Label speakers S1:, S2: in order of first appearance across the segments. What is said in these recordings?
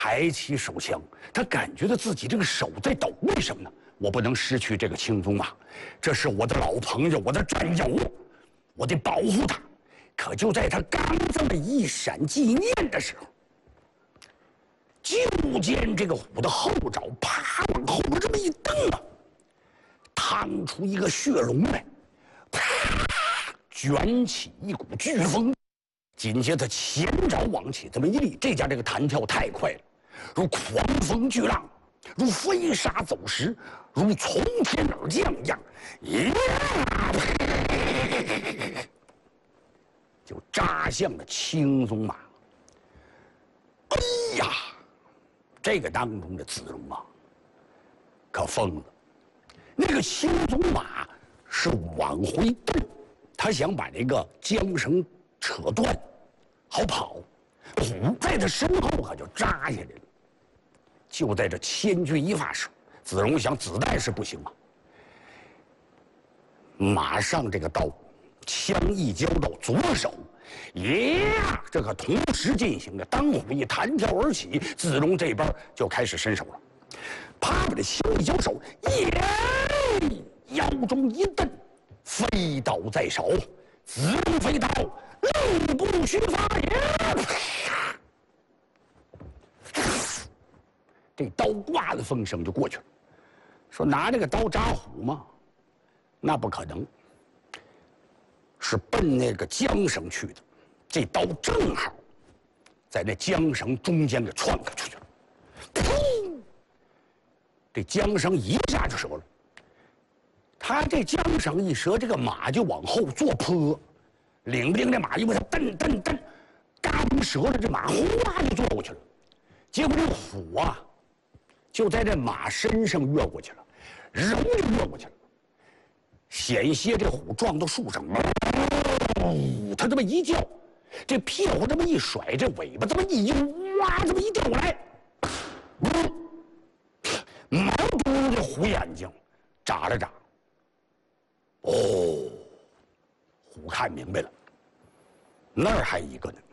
S1: 抬起手枪，他感觉到自己这个手在抖。为什么呢？我不能失去这个青鬃马，这是我的老朋友，我的战友，我得保护他。可就在他刚这么一闪即念的时候，就见这个虎的后爪啪往后边这么一蹬啊，趟出一个血龙来，啪卷起一股飓风，紧接着前爪往起这么一立，这家这个弹跳太快了，如狂风巨浪，如飞沙走石，如从天而降一样，就扎向了青鬃马。哎呀，这个当中的子龙啊，可疯了。那个青鬃马是往回蹬，他想把这个缰绳扯断，好跑。虎在他身后可就扎下来了。就在这千钧一发时，子龙想子弹是不行啊，马上这个刀，枪一交到左手，呀，这可同时进行的。当虎一弹跳而起，子龙这边就开始伸手了，啪把这枪一交手，耶，腰中一蹬，飞刀在手，子龙飞刀，力不虚发也。这刀挂的风声就过去了。说拿这个刀扎虎吗？那不可能，是奔那个缰绳去的。这刀正好在那缰绳中间给穿开出去了，噗！这缰绳一下就折了。他这缰绳一折，这个马就往后坐坡，领不领这马一往下蹬蹬蹬，嘎嘣折了，这马哗就坐过去了。结果这虎啊，就在这马身上越过去了，揉就越过去了。险些这虎撞到树上，他这么一叫，这屁股这么一甩，这尾巴这么一悠，哇，这么一掉过来，毛嘟嘟的虎眼睛眨了眨。哦，虎看明白了，那儿还一个呢。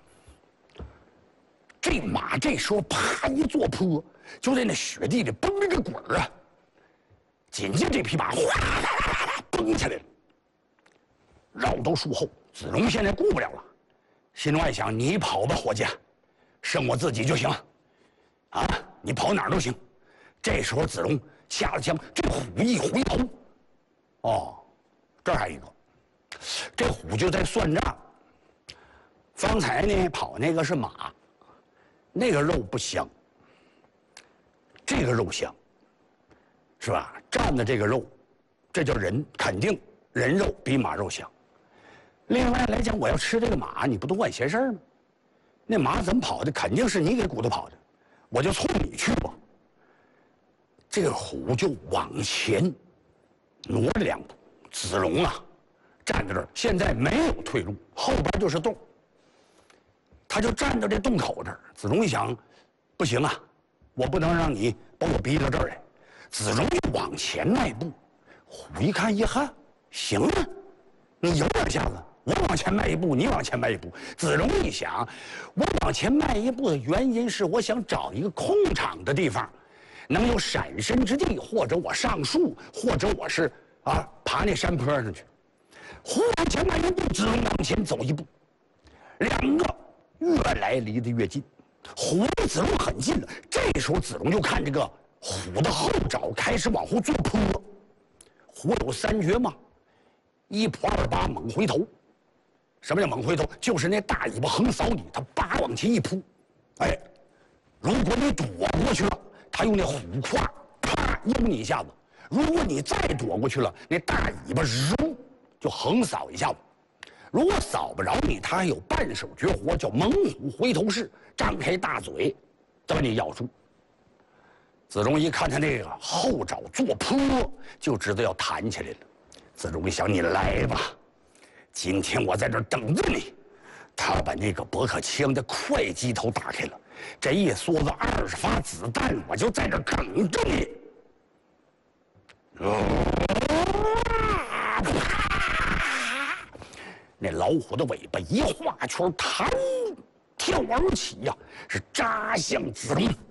S1: 这马这时候啪一坐坡，就在那雪地里蹦着个滚儿啊。紧接着这匹马哗啦啦啦啦蹦起来了，绕到树后。子龙现在顾不了了，心中暗想：你跑吧，伙计，剩我自己就行了。啊，你跑哪儿都行。这时候子龙下了枪，这虎一回头，哦，这儿还一个，这虎就在算账。方才呢跑那个是马，那个肉不香，这个肉香，是吧？蘸的这个肉，这叫人，肯定人肉比马肉香。另外来讲，我要吃这个马，你不多管闲事儿吗？那马怎么跑的？肯定是你给骨头跑的，我就冲你去吧。这个虎就往前挪了2步，子龙啊，站在这儿，现在没有退路，后边就是洞。他就站到这洞口这儿。子龙一想，不行啊，我不能让你把我逼到这儿来。子龙就往前迈步，虎一看一看，行啊，你有点下子。我往前迈一步，你往前迈一步。子龙一想，我往前迈一步的原因是我想找一个空场的地方，能有闪身之地，或者我上树，或者我是爬那山坡上去。虎往前迈一步，子龙往前走一步，两个越来离得越近，虎离子龙很近了。这时候子龙就看这个虎的后爪开始往后坐坡。虎有3绝嘛，一扑二八猛回头。什么叫猛回头？就是那大尾巴横扫你，它叭往前一扑。哎，如果你躲过去了，它用那虎胯啪悠你一下子；如果你再躲过去了，那大尾巴就横扫一下子。如果扫不着你，它还有半手绝活，叫猛虎回头式，张开大嘴，再把你咬住。子龙一看他那个后爪坐坡，就知道要弹起来了。子龙一想，你来吧，今天我在这儿等着你。他把那个驳壳枪的快机头打开了，这一梭子20发子弹，我就在这儿等着你。那老虎的尾巴一画圈，弹跳而起呀，是扎向子龙。